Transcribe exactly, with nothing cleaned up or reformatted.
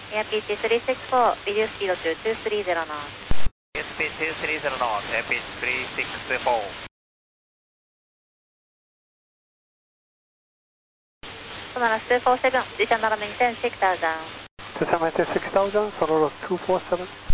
Airspeed two three six four, reduce speed to two three zero knots. Airspeed two three zero knots, airspeed three six four. Sonaras two four seven, descend and maintain six thousand. Descend maintain six thousand, Sonora two four seven.